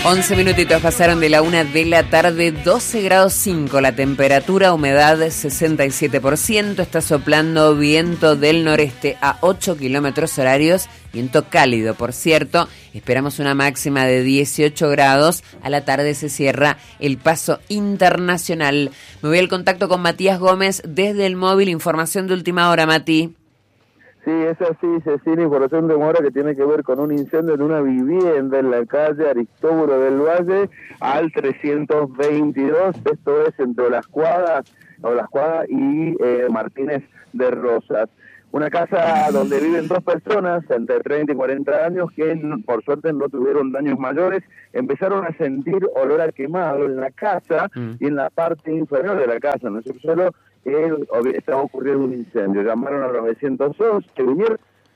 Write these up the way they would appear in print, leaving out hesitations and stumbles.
11 minutitos pasaron de la 1 de la tarde, 12 grados 5 la temperatura, humedad 67%, está soplando viento del noreste a 8 kilómetros horarios, viento cálido por cierto, esperamos una máxima de 18 grados, a la tarde se cierra el paso internacional. Me voy al contacto con Matías Gómez desde el móvil, información de última hora, Mati. Sí, es así, Cecilia, información de hora que tiene que ver con un incendio en una vivienda en la calle Aristóbulo del Valle al 322, esto es entre Las Cuadras y Martínez de Rosas. Una casa donde viven dos personas entre 30 y 40 años que por suerte no tuvieron daños mayores, empezaron a sentir olor a quemado en la casa y en la parte inferior de la casa, en el subsuelo. Estaba ocurriendo un incendio, llamaron al 911, que vinieron,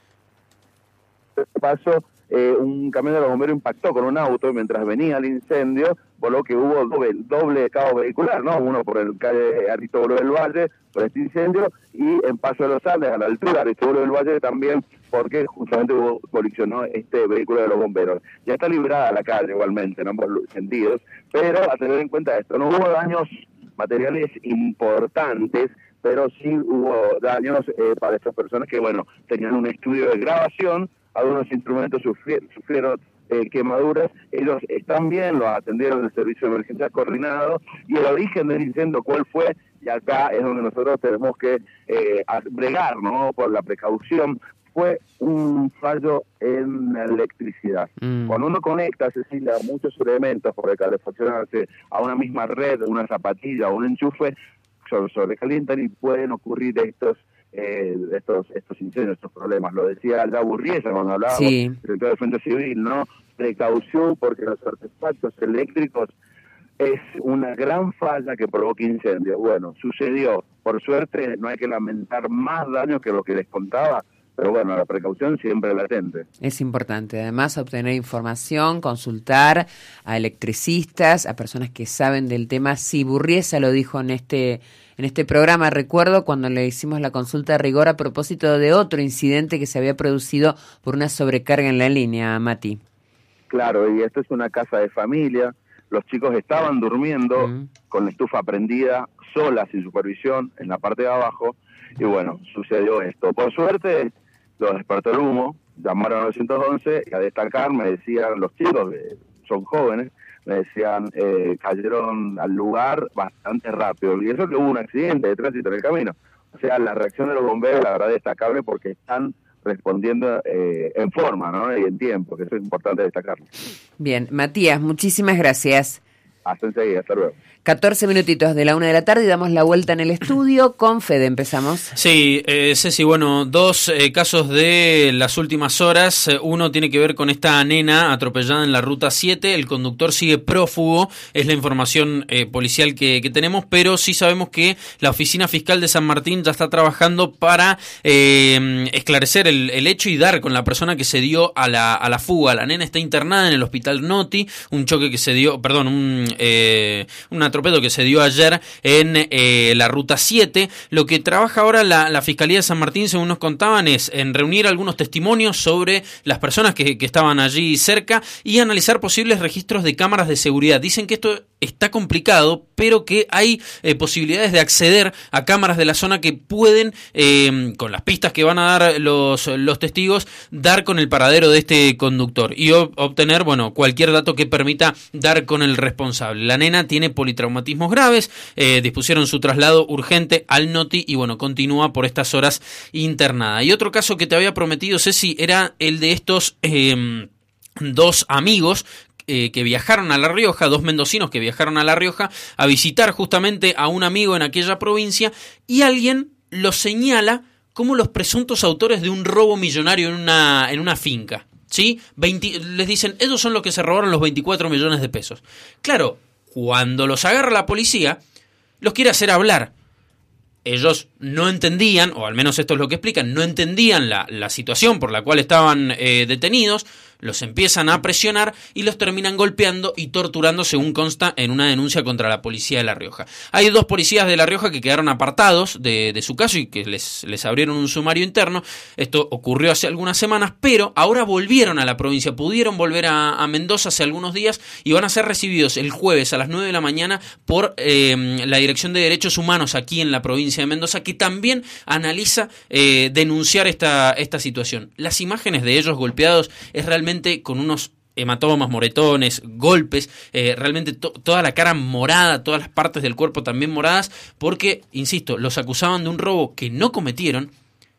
pasó, un camión de los bomberos impactó con un auto mientras venía el incendio, por lo que hubo doble caos vehicular, ¿no? Uno por el calle Aristóbulo del Valle, por este incendio, y en Paso de los Andes, a la altura de Aristóbulo del Valle también, porque justamente colisionó este vehículo de los bomberos. Ya está liberada la calle igualmente, en ambos sentidos, pero a tener en cuenta esto, no hubo daños materiales importantes, pero sí hubo daños para estas personas que, bueno, tenían un estudio de grabación, algunos instrumentos sufrieron quemaduras, ellos están bien, los atendieron del servicio de emergencia coordinado, y el origen del incendio, ¿cuál fue? Y acá es donde nosotros tenemos que bregar, ¿no?, por la precaución. Fue un fallo en la electricidad. Cuando uno conecta, Cecilia, muchos elementos por calefaccionarse a una misma red, una zapatilla o un enchufe, sobrecalientan y pueden ocurrir estos incendios, estos problemas. Lo decía ya Burriesa cuando hablábamos del director de Defensa Civil, ¿no? Precaución, porque los artefactos eléctricos es una gran falla que provoca incendios. Bueno, sucedió. Por suerte no hay que lamentar más daños que lo que les contaba, pero bueno, la precaución siempre latente. Es importante, además, obtener información, consultar a electricistas, a personas que saben del tema. Sí, Burriesa lo dijo en este programa, recuerdo cuando le hicimos la consulta de rigor a propósito de otro incidente que se había producido por una sobrecarga en la línea, Mati. Claro, y esto es una casa de familia, los chicos estaban durmiendo con la estufa prendida, sola, sin supervisión, en la parte de abajo, y bueno, sucedió esto. Por suerte, los despertó el humo, llamaron al 911 y a destacar me decían los chicos, que son jóvenes, me decían, cayeron al lugar bastante rápido. Y eso que hubo un accidente de tránsito en el camino. O sea, la reacción de los bomberos, la verdad, es destacable porque están respondiendo en forma, ¿no? Y en tiempo, que eso es importante destacarlo. Bien, Matías, muchísimas gracias. Hasta enseguida, hasta luego. 14 minutitos de la 1 de la tarde y damos la vuelta en el estudio. Con Fede empezamos. Sí, Ceci, bueno, dos casos de las últimas horas. Uno tiene que ver con esta nena atropellada en la Ruta 7. El conductor sigue prófugo, es la información policial que tenemos, pero sí sabemos que la Oficina Fiscal de San Martín ya está trabajando para esclarecer el hecho y dar con la persona que se dio a la fuga. La nena está internada en el Hospital Noti, un choque que se dio, perdón, un atropello que se dio ayer en la Ruta 7. Lo que trabaja ahora la Fiscalía de San Martín, según nos contaban, es en reunir algunos testimonios sobre las personas que estaban allí cerca y analizar posibles registros de cámaras de seguridad. Dicen que esto está complicado, pero que hay posibilidades de acceder a cámaras de la zona que pueden, con las pistas que van a dar los testigos, dar con el paradero de este conductor y obtener, bueno, cualquier dato que permita dar con el responsable. La nena tiene politraumatismos graves, dispusieron su traslado urgente al Noti y, bueno, continúa por estas horas internada. Y otro caso que te había prometido, Ceci, era el de estos dos amigos que viajaron a La Rioja, dos mendocinos que viajaron a La Rioja a visitar justamente a un amigo en aquella provincia, y alguien los señala como los presuntos autores de un robo millonario en una finca, ¿sí? Les dicen, ellos son los que se robaron los 24 millones de pesos. Claro, cuando los agarra la policía, los quiere hacer hablar. Ellos no entendían, o al menos esto es lo que explican, no entendían la situación por la cual estaban detenidos. los empiezan a presionar y los terminan golpeando y torturando, según consta en una denuncia contra la policía de La Rioja. Hay 2 policías de La Rioja que quedaron apartados de su caso y que les abrieron un sumario interno. Esto ocurrió hace algunas semanas, pero ahora volvieron a la provincia, pudieron volver a Mendoza hace algunos días y van a ser recibidos el jueves a las 9 de la mañana por la Dirección de Derechos Humanos aquí en la provincia de Mendoza, que también analiza denunciar esta situación. Las imágenes de ellos golpeados es realmente con unos hematomas, moretones, golpes, realmente toda la cara morada, todas las partes del cuerpo también moradas, porque, insisto, los acusaban de un robo que no cometieron.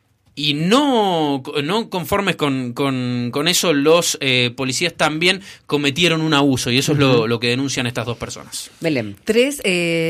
Y no conformes con eso, los policías también cometieron un abuso, y eso es lo que denuncian estas 2 personas. Belén. 3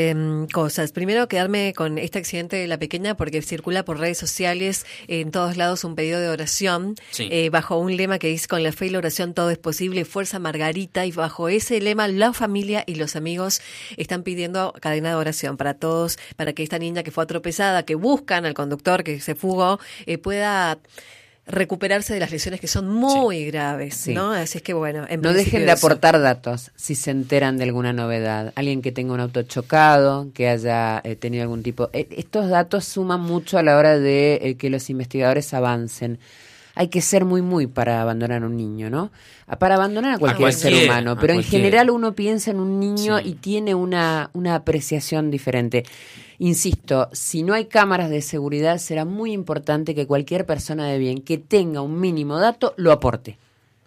cosas. Primero, quedarme con este accidente de la pequeña, porque circula por redes sociales en todos lados un pedido de oración, sí. Bajo un lema que dice: con la fe y la oración todo es posible, fuerza Margarita, y bajo ese lema la familia y los amigos están pidiendo cadena de oración para todos, para que esta niña que fue atropellada, que buscan al conductor que se fugó, pueda recuperarse de las lesiones que son muy graves, ¿no? Así es que bueno, no dejen de aportar datos si se enteran de alguna novedad. Alguien que tenga un auto chocado, que haya tenido algún tipo... estos datos suman mucho a la hora de que los investigadores avancen. Hay que ser muy para abandonar a un niño, ¿no? Para abandonar a cualquier ser humano, pero en general uno piensa en un niño y tiene una apreciación diferente. Insisto, si no hay cámaras de seguridad, será muy importante que cualquier persona de bien que tenga un mínimo dato lo aporte.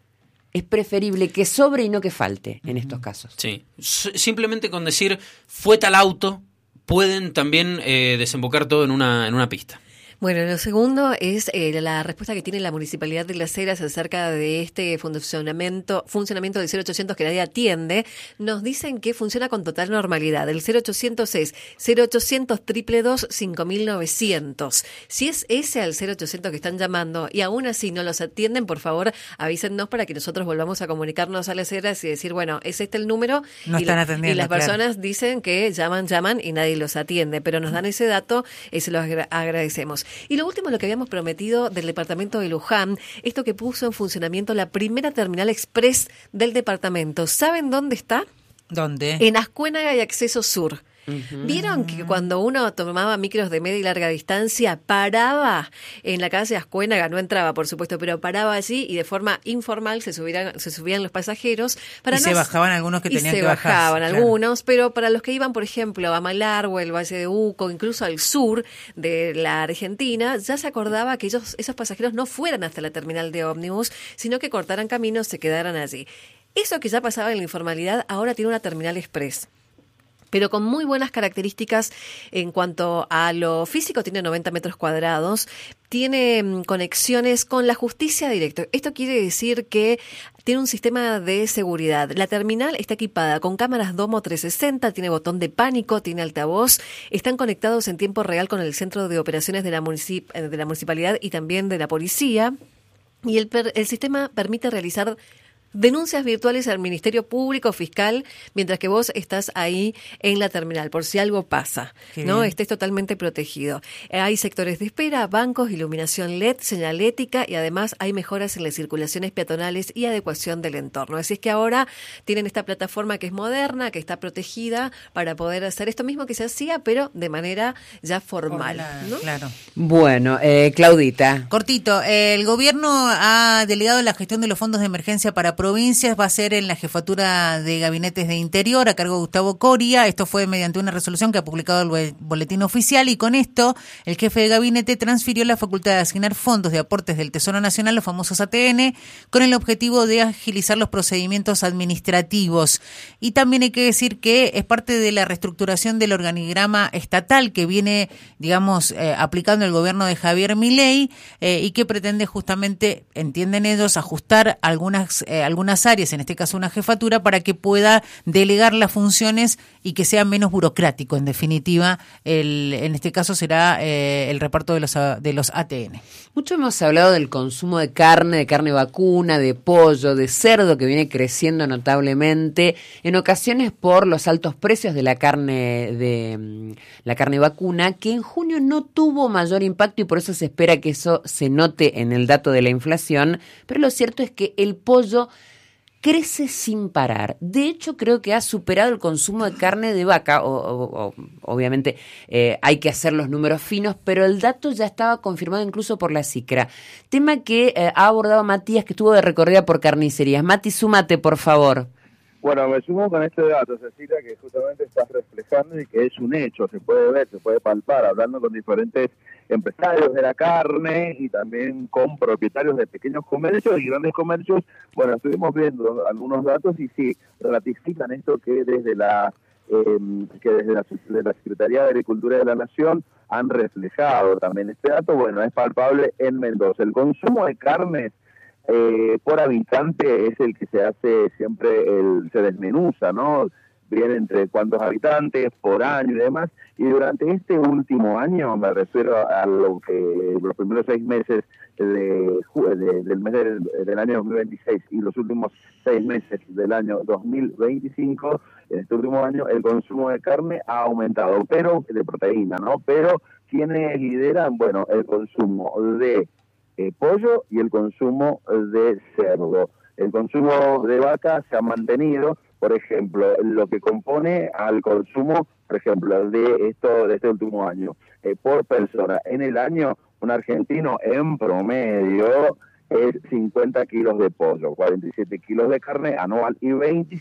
Es preferible que sobre y no que falte en estos casos. Sí, simplemente con decir fue tal auto, pueden también desembocar todo en una pista. Bueno, lo segundo es la respuesta que tiene la Municipalidad de Las Heras acerca de este funcionamiento del 0800 que nadie atiende. Nos dicen que funciona con total normalidad. El 0800 es 0800 222 5900. Si es ese al 0800 que están llamando y aún así no los atienden, por favor avísennos para que nosotros volvamos a comunicarnos a Las Heras y decir, bueno, es este el número. No están atendiendo, y las personas dicen que llaman y nadie los atiende, pero nos dan ese dato y se los agradecemos. Y lo último, lo que habíamos prometido del departamento de Luján, esto que puso en funcionamiento la primera terminal express del departamento. ¿Saben dónde está? ¿Dónde? En Ascuénaga y Acceso Sur. ¿Vieron que cuando uno tomaba micros de media y larga distancia, paraba en la calle Ascuénaga? No entraba, por supuesto, pero paraba allí y de forma informal se subían los pasajeros. Se bajaban algunos que tenían que bajar. Se bajaban algunos, pero para los que iban, por ejemplo, a Malargüe, el Valle de Uco, incluso al sur de la Argentina, ya se acordaba que esos pasajeros no fueran hasta la terminal de ómnibus, sino que cortaran caminos, se quedaran allí. Eso que ya pasaba en la informalidad, ahora tiene una terminal express, pero con muy buenas características en cuanto a lo físico. Tiene 90 metros cuadrados, tiene conexiones con la justicia directa. Esto quiere decir que tiene un sistema de seguridad. La terminal está equipada con cámaras Domo 360, tiene botón de pánico, tiene altavoz, están conectados en tiempo real con el centro de operaciones de la municipalidad y también de la policía, y el sistema permite realizar denuncias virtuales al Ministerio Público Fiscal mientras que vos estás ahí en la terminal, por si algo pasa, ¿no? Estés totalmente protegido. Hay sectores de espera, bancos, iluminación LED, señalética, y además hay mejoras en las circulaciones peatonales y adecuación del entorno. Así es que ahora tienen esta plataforma que es moderna, que está protegida para poder hacer esto mismo que se hacía, pero de manera ya formal, ¿no? Claro. Bueno, Claudita. Cortito, el gobierno ha delegado la gestión de los fondos de emergencia para provincias, va a ser en la jefatura de gabinetes de interior a cargo de Gustavo Coria. Esto fue mediante una resolución que ha publicado el boletín oficial, y con esto el jefe de gabinete transfirió la facultad de asignar fondos de aportes del Tesoro Nacional, los famosos ATN, con el objetivo de agilizar los procedimientos administrativos. Y también hay que decir que es parte de la reestructuración del organigrama estatal que viene, digamos, aplicando el gobierno de Javier Milei, y que pretende justamente, entienden ellos, ajustar algunos algunas áreas, en este caso una jefatura, para que pueda delegar las funciones y que sea menos burocrático. En definitiva, en este caso será el reparto de los ATN. Mucho hemos hablado del consumo de carne vacuna, de pollo, de cerdo, que viene creciendo notablemente, en ocasiones por los altos precios de la carne vacuna, que en junio no tuvo mayor impacto y por eso se espera que eso se note en el dato de la inflación, pero lo cierto es que el pollo crece sin parar. De hecho, creo que ha superado el consumo de carne de vaca, obviamente hay que hacer los números finos, pero el dato ya estaba confirmado incluso por la CICRA. Tema que ha abordado Matías, que estuvo de recorrida por carnicerías. Mati, súmate, por favor. Bueno, me sumo con este dato, Cecilia, que justamente estás reflejando y que es un hecho, se puede ver, se puede palpar, hablando con diferentes empresarios de la carne y también con propietarios de pequeños comercios y grandes comercios. Bueno, estuvimos viendo algunos datos y sí, ratifican esto que desde la Secretaría de Agricultura de la Nación han reflejado también este dato. Bueno, es palpable en Mendoza. El consumo de carnes por habitante es el que se hace siempre, se desmenuza, ¿no? Viene entre cuántos habitantes por año y demás, y durante este último año, me refiero a los primeros 6 meses del mes del año 2026 y los últimos 6 meses del año 2025, en este último año el consumo de carne ha aumentado, pero de proteína, ¿no? Pero ¿quiénes lideran? Bueno, el consumo de pollo y el consumo de cerdo. El consumo de vaca se ha mantenido, por ejemplo, lo que compone al consumo, por ejemplo, de este último año, por persona. En el año, un argentino en promedio es 50 kilos de pollo, 47 kilos de carne anual y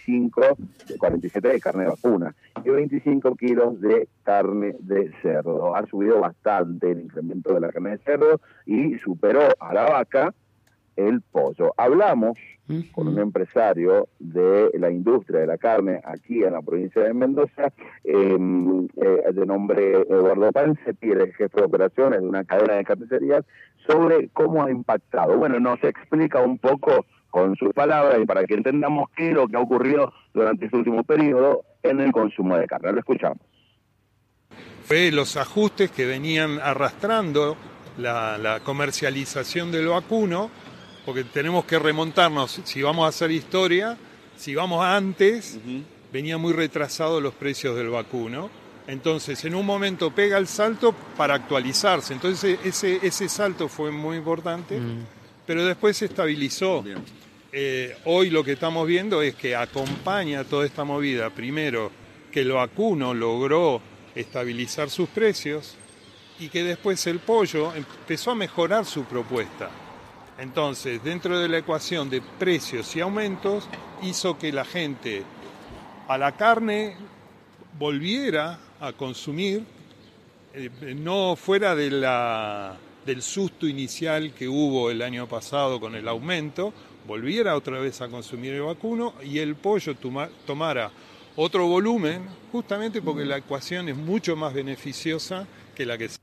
47 de carne vacuna, y 25 kilos de carne de cerdo. Ha subido bastante el incremento de la carne de cerdo y superó a la vaca el pollo. Hablamos con un empresario de la industria de la carne aquí en la provincia de Mendoza, de nombre Eduardo Pancetti, el jefe de operaciones de una cadena de carnicerías, sobre cómo ha impactado. Bueno, nos explica un poco con sus palabras y para que entendamos qué es lo que ha ocurrido durante este último periodo en el consumo de carne. Lo escuchamos. Fue los ajustes que venían arrastrando la comercialización del vacuno, porque tenemos que remontarnos, si vamos a hacer historia, si vamos antes, venía muy retrasados los precios del vacuno, entonces en un momento pega el salto para actualizarse, entonces ese salto fue muy importante, pero después se estabilizó. Hoy lo que estamos viendo es que acompaña toda esta movida, primero que el vacuno logró estabilizar sus precios y que después el pollo empezó a mejorar su propuesta. Entonces, dentro de la ecuación de precios y aumentos, hizo que la gente a la carne volviera a consumir, no fuera del susto inicial que hubo el año pasado con el aumento, volviera otra vez a consumir el vacuno y el pollo tomara otro volumen, justamente porque la ecuación es mucho más beneficiosa que la que se...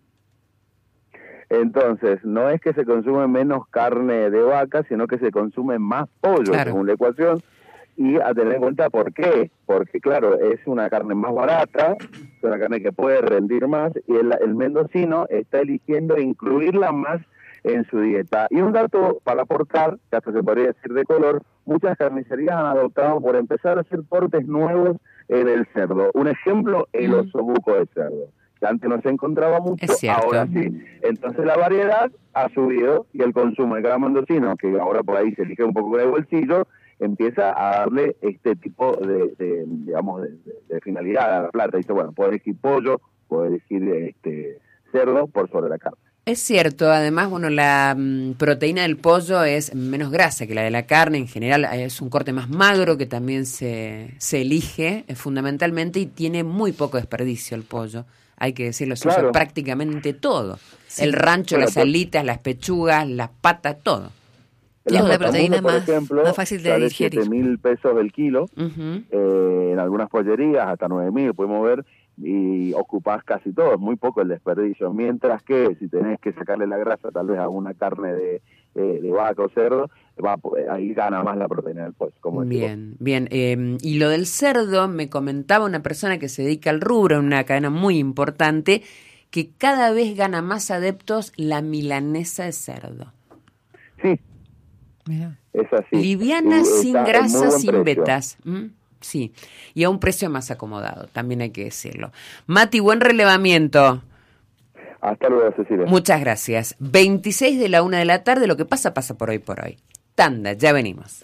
Entonces, no es que se consume menos carne de vaca, sino que se consume más pollo, claro, según la ecuación, y a tener en cuenta por qué, porque claro, es una carne más barata, es una carne que puede rendir más, y el mendocino está eligiendo incluirla más en su dieta. Y un dato para aportar, que hasta se podría decir de color, muchas carnicerías han adoptado por empezar a hacer cortes nuevos en el cerdo. Un ejemplo, el osobuco de cerdo, que antes no se encontraba mucho, ahora sí. Entonces la variedad ha subido y el consumo de cada mendocino, que ahora por ahí se elige un poco de bolsillo, empieza a darle este tipo de finalidad a la plata. Dice, bueno, puedo elegir pollo, puedo elegir cerdo por sobre la carne. Es cierto, además, bueno, la proteína del pollo es menos grasa que la de la carne, en general es un corte más magro que también se elige fundamentalmente y tiene muy poco desperdicio el pollo. Hay que decirlo, se usa prácticamente todo. Sí. El rancho, las alitas, las pechugas, las patas, todo. Es una proteína más fácil de digerir. 7.000 pesos el kilo, en algunas pollerías hasta 9.000, podemos ver, y ocupás casi todo, es muy poco el desperdicio. Mientras que si tenés que sacarle la grasa tal vez a una carne de vaca o cerdo, ahí gana más la proteína del pollo. Como bien. Y lo del cerdo, me comentaba una persona que se dedica al rubro, en una cadena muy importante, que cada vez gana más adeptos la milanesa de cerdo. Sí. Mira. Es así. Liviana, sin grasa, sin precio. vetas. Sí, y a un precio más acomodado, también hay que decirlo. Mati, buen relevamiento. Hasta luego, Cecilia. Muchas gracias. 26 de la 1 de la tarde, lo que pasa por hoy. Tanda, ya venimos.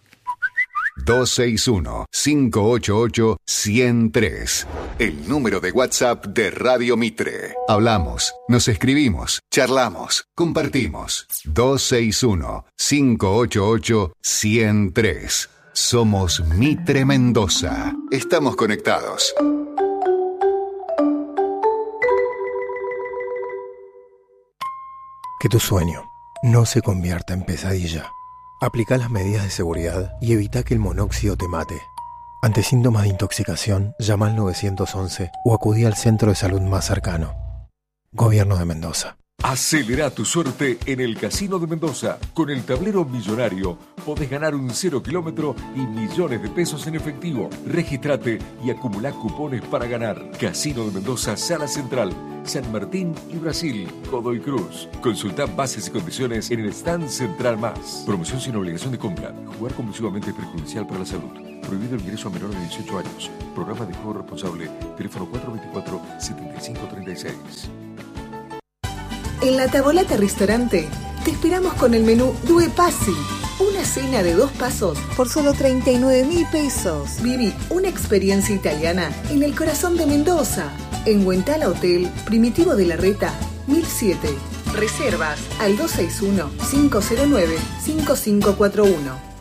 261-588-103. El número de WhatsApp de Radio Mitre. Hablamos, nos escribimos, charlamos, compartimos. 261-588-103. Somos Mitre Mendoza. Estamos conectados. Que tu sueño no se convierta en pesadilla. Aplica las medidas de seguridad y evita que el monóxido te mate. Ante síntomas de intoxicación, llama al 911 o acudí al centro de salud más cercano. Gobierno de Mendoza. Acelera tu suerte en el Casino de Mendoza. Con el tablero millonario podés ganar un 0 kilómetro y millones de pesos en efectivo. Regístrate y acumulá cupones para ganar. Casino de Mendoza, Sala Central, San Martín y Brasil, Godoy Cruz. Consulta bases y condiciones en el stand Central Más. Promoción sin obligación de compra. Jugar compulsivamente es perjudicial para la salud. Prohibido el ingreso a menores de 18 años. Programa de juego responsable. Teléfono 424-7536. En la Tavolata Ristorante te esperamos con el menú Due Passi, una cena de 2 pasos por solo 39.000 pesos. Viví una experiencia italiana en el corazón de Mendoza, en Huentala Hotel Primitivo de la Reta, 1007. Reservas al 261-509-5541.